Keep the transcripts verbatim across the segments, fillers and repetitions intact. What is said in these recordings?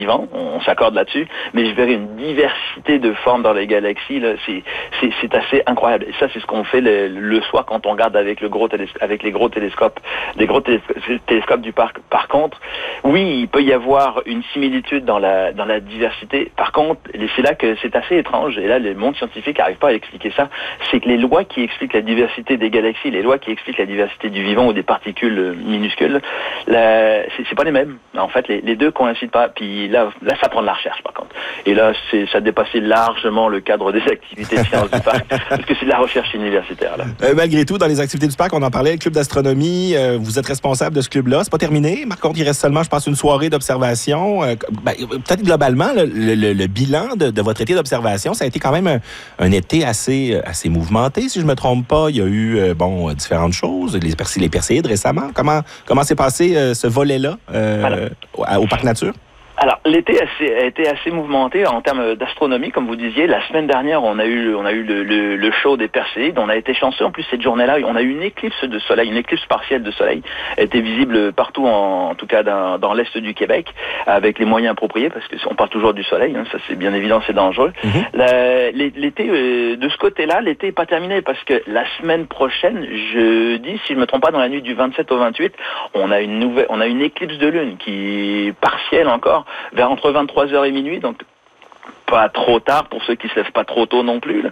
vivant, on s'accorde là-dessus, mais je verrais une diversité de formes dans les galaxies, là, c'est, c'est, c'est assez incroyable. Et ça, c'est ce qu'on fait le, le soir quand on regarde avec le gros télés- avec les gros télescopes, les gros télé- télescopes du parc. Par contre, oui, il peut y avoir une similitude dans la, dans la diversité. Par contre, c'est là que c'est assez étrange, et là, le monde scientifique n'arrive pas à expliquer ça, c'est que les lois qui expliquent la diversité des galaxies, les lois qui expliquent la diversité du vivant ou des particules minuscules, là, c'est, c'est pas les mêmes. En fait, les, les deux coïncident pas, puis Là, là, ça prend de la recherche, par contre. Et là, c'est, ça dépassait largement le cadre des activités de sciences du parc, parce que c'est de la recherche universitaire, là. Euh, malgré tout, dans les activités du parc, on en parlait, le club d'astronomie, euh, vous êtes responsable de ce club-là. C'est pas terminé. Par contre, il reste seulement, je pense, une soirée d'observation. Euh, ben, peut-être globalement, le, le, le bilan de, de votre été d'observation, ça a été quand même un, un été assez, assez mouvementé, si je me trompe pas. Il y a eu, euh, bon, différentes choses. Les, les Perséides récemment. Comment, comment s'est passé euh, ce volet-là euh, au, au Parc Nature? Alors, l'été a été assez mouvementé en termes d'astronomie, comme vous disiez. La semaine dernière, on a eu, on a eu le, le, le show des Perséides. On a été chanceux. En plus, cette journée-là, on a eu une éclipse de soleil, une éclipse partielle de soleil. Elle était visible partout, en, en tout cas dans, dans l'est du Québec, avec les moyens appropriés, parce que on parle toujours du soleil. Hein, ça, c'est bien évident, c'est dangereux. Mm-hmm. La, l'été, euh, de ce côté-là, l'été n'est pas terminé, parce que la semaine prochaine, jeudi, si je me trompe pas, dans la nuit du vingt-sept au vingt-huit, on a une nouvelle, on a une éclipse de lune qui est partielle encore, vers entre vingt-trois heures et minuit, donc pas trop tard pour ceux qui se lèvent pas trop tôt non plus. Là.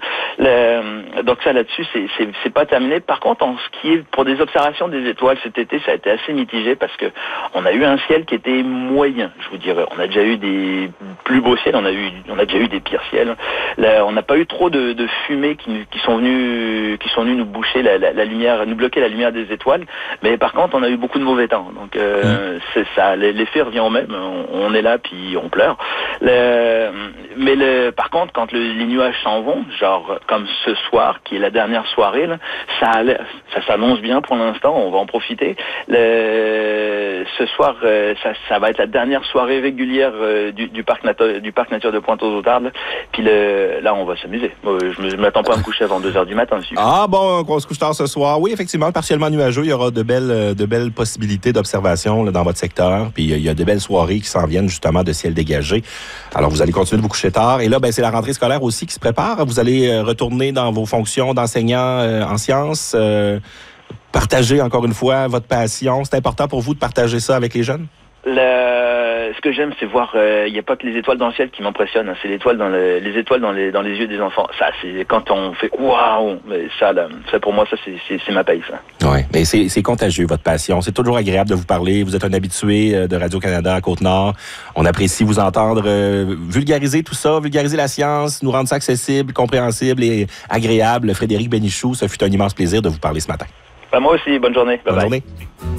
Le, donc ça là-dessus, c'est, c'est, c'est pas terminé. Par contre, en ce qui est pour des observations des étoiles cet été, ça a été assez mitigé parce que on a eu un ciel qui était moyen, je vous dirais. On a déjà eu des plus beaux ciels, on a eu, on a déjà eu des pires ciels. Là, on n'a pas eu trop de, de fumées qui, qui sont venus, qui sont venus nous boucher la, la, la lumière, nous bloquer la lumière des étoiles. Mais par contre, on a eu beaucoup de mauvais temps. Donc euh, mmh. c'est ça, l'effet revient au même. On, on est là puis on pleure. Le, mais le, par contre, quand le, les nuages s'en vont, genre comme ce soir, qui est la dernière soirée, là, ça, ça s'annonce bien pour l'instant, on va en profiter. Le, ce soir, euh, ça, ça va être la dernière soirée régulière euh, du, du, parc nature, du parc nature de Pointe-aux-Outardes. Puis le, là, on va s'amuser. Je ne m'attends pas à me coucher avant deux heures du matin. Ah bon, on se couche tard ce soir. Oui, effectivement, partiellement nuageux. Il y aura de belles, de belles possibilités d'observation là, dans votre secteur. Puis il y a de belles soirées qui s'en viennent justement de ciel dégagé. Alors, vous allez continuer de vous coucher tard. Et là, ben, c'est la rentrée scolaire aussi qui se prépare. Vous allez euh, retourner dans vos fonctions d'enseignant euh, en sciences. Euh, partager encore une fois votre passion. C'est important pour vous de partager ça avec les jeunes? Le... Ce que j'aime, c'est voir. Il euh, n'y a pas que les étoiles dans le ciel qui m'impressionnent. Hein, c'est l'étoile dans le... les étoiles dans les dans les yeux des enfants. Ça, c'est quand on fait waouh. Mais ça, là, ça pour moi, ça c'est c'est, c'est ma paye, ça. Oui, mais c'est c'est contagieux votre passion. C'est toujours agréable de vous parler. Vous êtes un habitué de Radio-Canada à Côte-Nord. On apprécie vous entendre euh, vulgariser tout ça, vulgariser la science, nous rendre ça accessible, compréhensible et agréable. Frédéric Bénichou, ça fut un immense plaisir de vous parler ce matin. Ben, moi aussi. Bonne journée. Bye Bonne bye. journée.